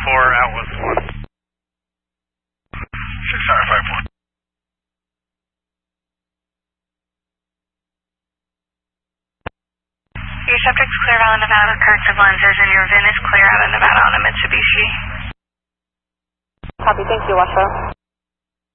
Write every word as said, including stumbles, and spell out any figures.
four, Outwest one. six hundred five one. Your subject's clear out of Nevada, corrective lenses, and your V I N is clear out of Nevada on a Mitsubishi. Copy, thank you, Washoe.